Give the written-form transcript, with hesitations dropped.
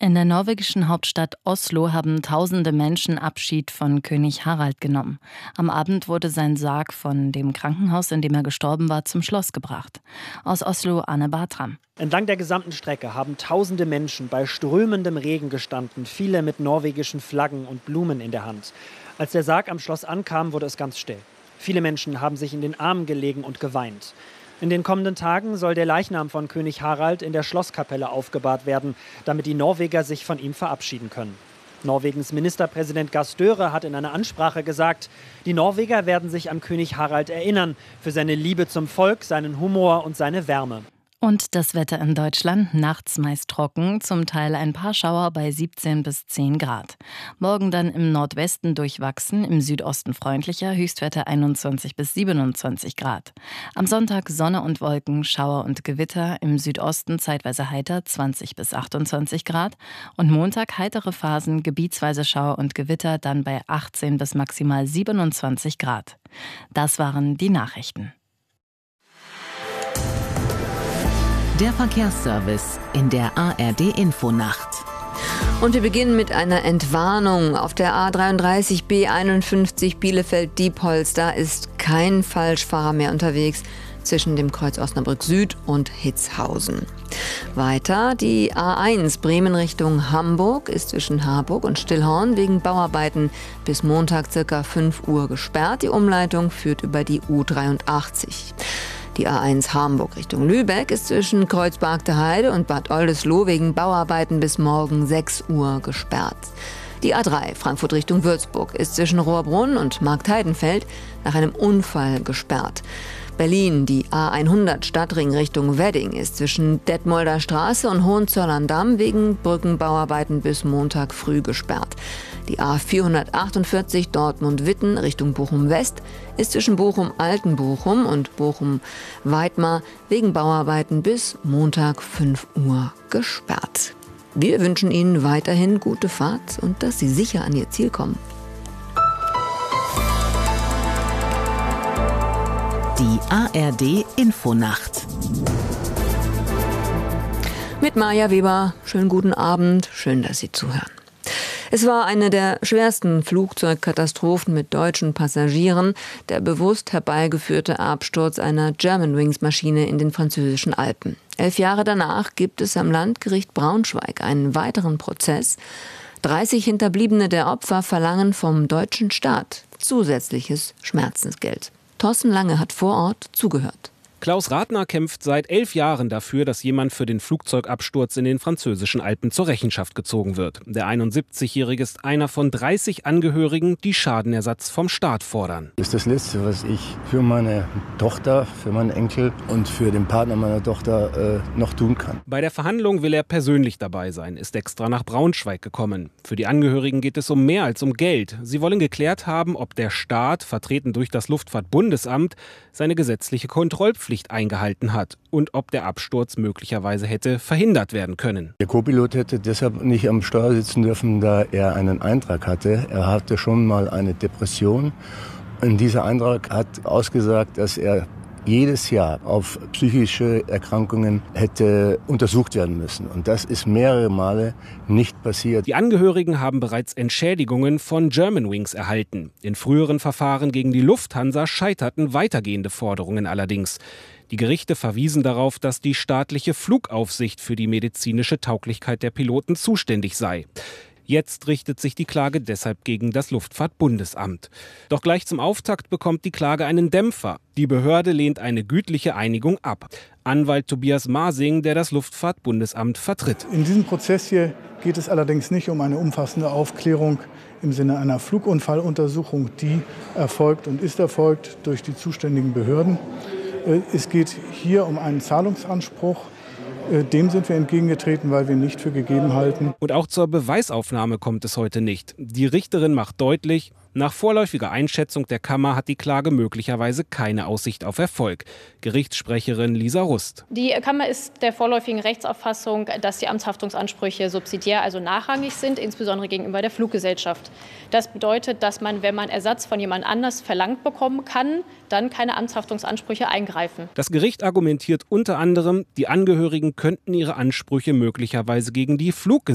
In der norwegischen Hauptstadt Oslo haben tausende Menschen Abschied von König Harald genommen. Am Abend wurde sein Sarg von dem Krankenhaus, in dem er gestorben war, zum Schloss gebracht. Aus Oslo, Anne Bartram. Entlang der gesamten Strecke haben tausende Menschen bei strömendem Regen gestanden, viele mit norwegischen Flaggen und Blumen in der Hand. Als der Sarg am Schloss ankam, wurde es ganz still. Viele Menschen haben sich in den Armen gelegen und geweint. In den kommenden Tagen soll der Leichnam von König Harald in der Schlosskapelle aufgebahrt werden, damit die Norweger sich von ihm verabschieden können. Norwegens Ministerpräsident Gahr Støre hat in einer Ansprache gesagt, die Norweger werden sich an König Harald erinnern, für seine Liebe zum Volk, seinen Humor und seine Wärme. Und das Wetter in Deutschland, nachts meist trocken, zum Teil ein paar Schauer bei 17 bis 10 Grad. Morgen dann im Nordwesten durchwachsen, im Südosten freundlicher, Höchstwerte 21 bis 27 Grad. Am Sonntag Sonne und Wolken, Schauer und Gewitter, im Südosten zeitweise heiter 20 bis 28 Grad. Und Montag heitere Phasen, gebietsweise Schauer und Gewitter, dann bei 18 bis maximal 27 Grad. Das waren die Nachrichten. Der Verkehrsservice in der ARD-Infonacht. Und wir beginnen mit einer Entwarnung. Auf der A33 B51 Bielefeld-Diepholz, da ist kein Falschfahrer mehr unterwegs zwischen dem Kreuz Osnabrück Süd und Hitzhausen. Weiter die A1 Bremen Richtung Hamburg ist zwischen Harburg und Stillhorn wegen Bauarbeiten bis Montag ca. 5 Uhr gesperrt. Die Umleitung führt über die U83. Die A1 Hamburg Richtung Lübeck ist zwischen Kreuz Bargteheide und Bad Oldesloe wegen Bauarbeiten bis morgen 6 Uhr gesperrt. Die A3 Frankfurt Richtung Würzburg ist zwischen Rohrbrunn und Marktheidenfeld nach einem Unfall gesperrt. Berlin, die A100 Stadtring Richtung Wedding ist zwischen Detmolder Straße und Hohenzollern-Damm wegen Brückenbauarbeiten bis Montag früh gesperrt. Die A448 Dortmund-Witten Richtung Bochum-West ist zwischen Bochum-Altenbochum und Bochum-Weidmar wegen Bauarbeiten bis Montag 5 Uhr gesperrt. Wir wünschen Ihnen weiterhin gute Fahrt und dass Sie sicher an Ihr Ziel kommen. Die ARD-Infonacht. Mit Maja Weber. Schönen guten Abend. Schön, dass Sie zuhören. Es war eine der schwersten Flugzeugkatastrophen mit deutschen Passagieren, der bewusst herbeigeführte Absturz einer Germanwings-Maschine in den französischen Alpen. 11 Jahre danach gibt es am Landgericht Braunschweig einen weiteren Prozess. 30 Hinterbliebene der Opfer verlangen vom deutschen Staat zusätzliches Schmerzensgeld. Thorsten Lange hat vor Ort zugehört. Klaus Ratner kämpft seit 11 Jahren dafür, dass jemand für den Flugzeugabsturz in den französischen Alpen zur Rechenschaft gezogen wird. Der 71-Jährige ist einer von 30 Angehörigen, die Schadenersatz vom Staat fordern. Das ist das Letzte, was ich für meine Tochter, für meinen Enkel und für den Partner meiner Tochter noch tun kann. Bei der Verhandlung will er persönlich dabei sein, ist extra nach Braunschweig gekommen. Für die Angehörigen geht es um mehr als um Geld. Sie wollen geklärt haben, ob der Staat, vertreten durch das Luftfahrtbundesamt, seine gesetzliche Kontrollpflicht eingehalten hat und ob der Absturz möglicherweise hätte verhindert werden können. Der Co-Pilot hätte deshalb nicht am Steuer sitzen dürfen, da er einen Eintrag hatte. Er hatte schon mal eine Depression. Und dieser Eintrag hat ausgesagt, dass er jedes Jahr auf psychische Erkrankungen hätte untersucht werden müssen. Und das ist mehrere Male nicht passiert. Die Angehörigen haben bereits Entschädigungen von Germanwings erhalten. In früheren Verfahren gegen die Lufthansa scheiterten weitergehende Forderungen allerdings. Die Gerichte verwiesen darauf, dass die staatliche Flugaufsicht für die medizinische Tauglichkeit der Piloten zuständig sei. Jetzt richtet sich die Klage deshalb gegen das Luftfahrtbundesamt. Doch gleich zum Auftakt bekommt die Klage einen Dämpfer. Die Behörde lehnt eine gütliche Einigung ab. Anwalt Tobias Masing, der das Luftfahrtbundesamt vertritt. In diesem Prozess hier geht es allerdings nicht um eine umfassende Aufklärung im Sinne einer Flugunfalluntersuchung, die erfolgt und ist erfolgt durch die zuständigen Behörden. Es geht hier um einen Zahlungsanspruch. Dem sind wir entgegengetreten, weil wir nicht für gegeben halten. Und auch zur Beweisaufnahme kommt es heute nicht. Die Richterin macht deutlich, nach vorläufiger Einschätzung der Kammer hat die Klage möglicherweise keine Aussicht auf Erfolg. Gerichtssprecherin Lisa Rust. Die Kammer ist der vorläufigen Rechtsauffassung, dass die Amtshaftungsansprüche subsidiär, also nachrangig sind, insbesondere gegenüber der Fluggesellschaft. Das bedeutet, dass man, wenn man Ersatz von jemand anders verlangt bekommen kann, dann keine Amtshaftungsansprüche eingreifen. Das Gericht argumentiert unter anderem, die Angehörigen könnten ihre Ansprüche möglicherweise gegen die Fluggesellschaft